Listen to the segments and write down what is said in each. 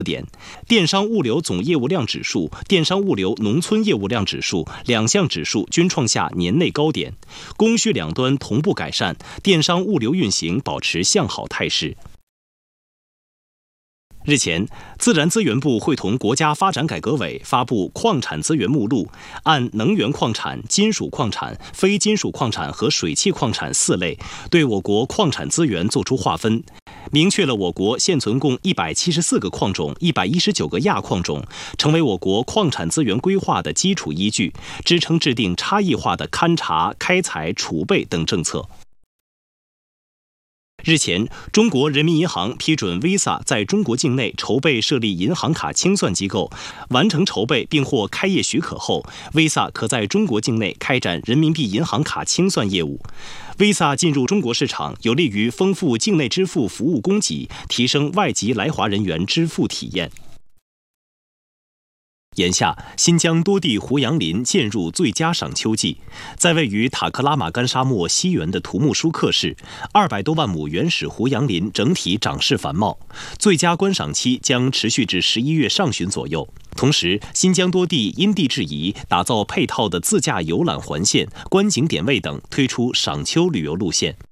点，电商物流总业务量指数、电商物流农村业务量指数两项指数均创下年内高点，供需两端同步改善，电商物流运行保持向好态势。日前，自然资源部会同国家发展改革委发布矿产资源目录，按能源矿产、金属矿产、非金属矿产和水汽矿产4类，对我国矿产资源作出划分，明确了我国现存共174个矿种、119个亚矿种，成为我国矿产资源规划的基础依据，支撑制定差异化的勘察、开采、储备等政策。日前，中国人民银行批准 Visa 在中国境内筹备设立银行卡清算机构，完成筹备并获开业许可后 ，Visa 可在中国境内开展人民币银行卡清算业务。Visa 进入中国市场，有利于丰富境内支付服务供给，提升外籍来华人员支付体验。眼下，新疆多地胡杨林渐入最佳赏秋季。在位于塔克拉玛干沙漠西缘的图木舒克市，200多万亩原始胡杨林整体长势繁茂，最佳观赏期将持续至11月上旬左右。同时，新疆多地因地制宜，打造配套的自驾游览环线、观景点位等，推出赏秋旅游路线。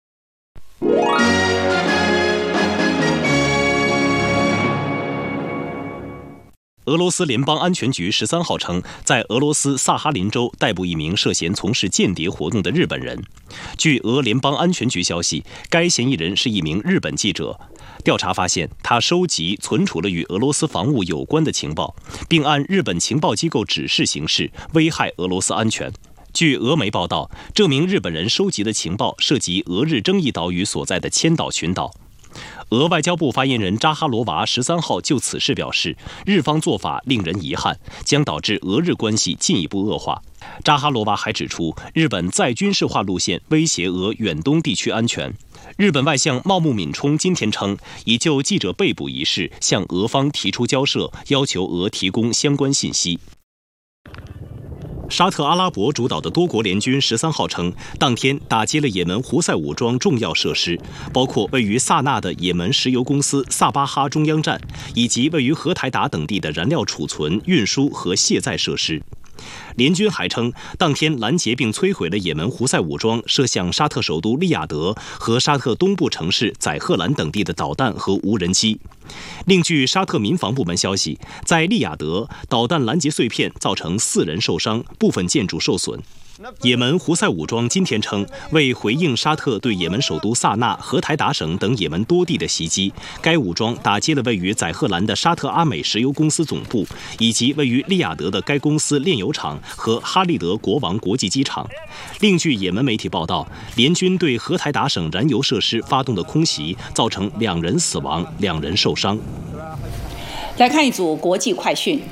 俄罗斯联邦安全局13号称，在俄罗斯萨哈林州逮捕一名涉嫌从事间谍活动的日本人。据俄联邦安全局消息，该嫌疑人是一名日本记者。调查发现，他收集、存储了与俄罗斯防务有关的情报，并按日本情报机构指示行事，危害俄罗斯安全。据俄媒报道，这名日本人收集的情报涉及俄日争议岛屿所在的千岛群岛。俄外交部发言人扎哈罗娃13号就此事表示，日方做法令人遗憾，将导致俄日关系进一步恶化。扎哈罗娃还指出，日本再军事化路线威胁俄远东地区安全。日本外相茂木敏充今天称，已就记者被捕一事向俄方提出交涉，要求俄提供相关信息。沙特阿拉伯主导的多国联军13号称，当天打击了也门胡塞武装重要设施，包括位于萨那的也门石油公司萨巴哈中央站，以及位于荷台达等地的燃料储存、运输和卸载设施。联军还称，当天拦截并摧毁了也门胡塞武装射向沙特首都利雅得和沙特东部城市载赫兰等地的导弹和无人机。另据沙特民防部门消息，在利雅得，导弹拦截碎片造成4人受伤，部分建筑受损。也门胡塞武装今天称，为回应沙特对也门首都萨那、荷台达省等也门多地的袭击，该武装打击了位于载赫兰的沙特阿美石油公司总部，以及位于利雅得的该公司炼油厂和哈利德国王国际机场。另据也门媒体报道，联军对荷台达省燃油设施发动的空袭，造成2人死亡、2人受伤。 来看一组国际快讯。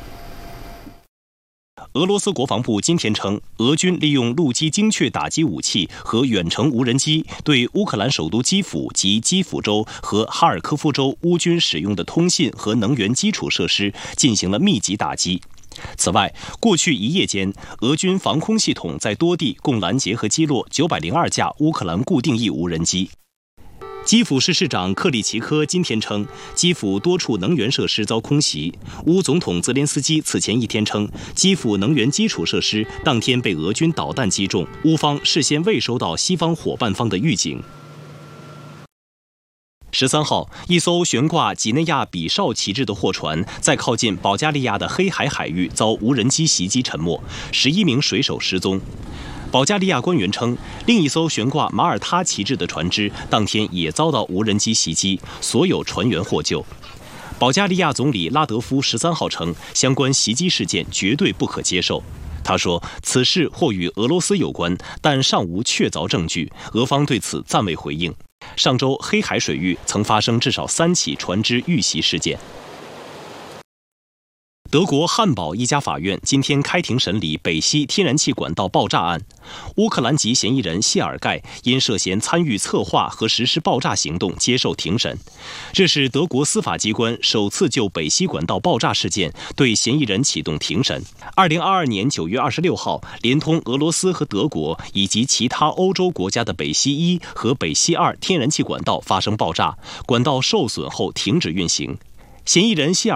俄罗斯国防部今天称，俄军利用陆基精确打击武器和远程无人机，对乌克兰首都基辅及基辅州和哈尔科夫州乌军使用的通信和能源基础设施进行了密集打击。此外，过去1夜间，俄军防空系统在多地共拦截和击落902架乌克兰固定翼无人机。基辅市市长克里奇科今天称，基辅多处能源设施遭空袭。乌总统泽连斯基此前1天称，基辅能源基础设施当天被俄军导弹击中，乌方事先未收到西方伙伴方的预警。13号，一艘悬挂几内亚比绍旗帜的货船在靠近保加利亚的黑海海域遭无人机袭击沉没，11名水手失踪。保加利亚官员称，另一艘悬挂马耳他旗帜的船只当天也遭到无人机袭击，所有船员获救。保加利亚总理拉德夫13号称，相关袭击事件绝对不可接受。他说，此事或与俄罗斯有关，但尚无确凿证据，俄方对此暂未回应。上周黑海水域曾发生至少3起船只遇袭事件。德国汉堡一家法院今天开庭审理北溪天然气管道爆炸案，乌克兰籍嫌疑人谢尔盖因涉嫌参与策划和实施爆炸行动接受庭审。这是德国司法机关首次就北溪管道爆炸事件对嫌疑人启动庭审。2022年9月26号，连通俄罗斯和德国以及其他欧洲国家的北溪1和北溪2天然气管道发生爆炸，管道受损后停止运行。嫌疑人谢尔